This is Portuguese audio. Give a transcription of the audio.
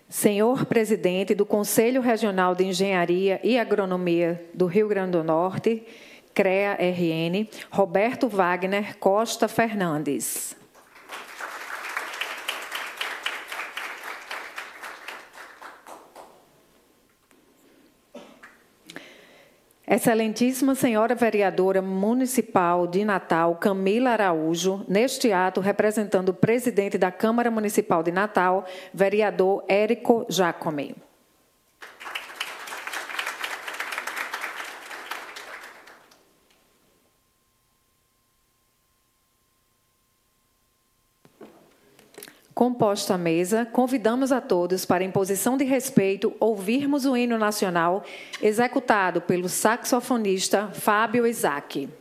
Senhor Presidente do Conselho Regional de Engenharia e Agronomia do Rio Grande do Norte, CREA-RN, Roberto Wagner Costa Fernandes. Excelentíssima Senhora Vereadora Municipal de Natal, Camila Araújo, neste ato representando o presidente da Câmara Municipal de Natal, vereador Érico Jacome. Composta a mesa, convidamos a todos para, em posição de respeito, ouvirmos o hino nacional executado pelo saxofonista Fábio Isaac.